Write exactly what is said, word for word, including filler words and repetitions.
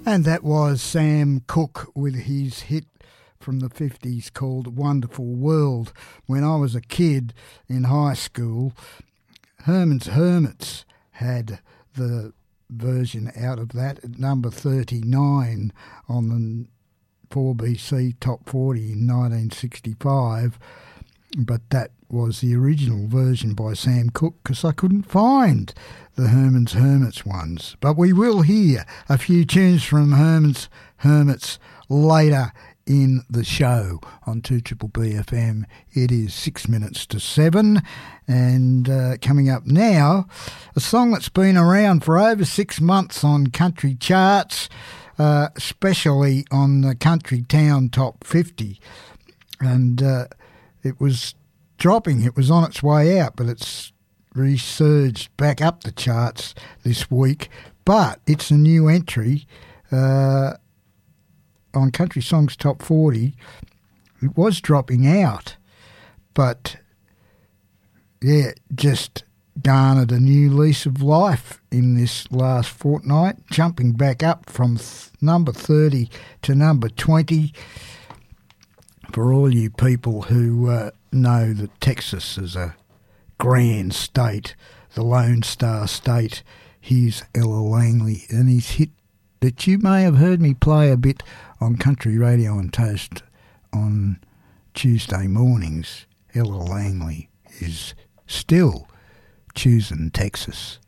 And that was Sam Cooke with his hit from the fifties called Wonderful World. When I was a kid in high school, Herman's Hermits had the version out of that at number thirty-nine on the four B C Top forty in nineteen sixty-five, but that was the original version by Sam Cooke because I couldn't find the Herman's Hermits ones. But we will hear a few tunes from Herman's Hermits later in the show on two B B F M. It is six minutes to seven, and uh, coming up now, a song that's been around for over six months on country charts, uh, especially on the Country Town Top fifty, and uh, it was dropping. It was on its way out, but it's resurged back up the charts this week. But it's a new entry uh, on Country Songs Top forty. It was dropping out, but yeah, just garnered a new lease of life in this last fortnight, jumping back up from th- number thirty to number twenty. For all you people who uh, know that Texas is a grand state, the Lone Star State, here's Ella Langley and his hit that you may have heard me play a bit on Country Radio and Toast on Tuesday mornings. Ella Langley is still choosing Texas.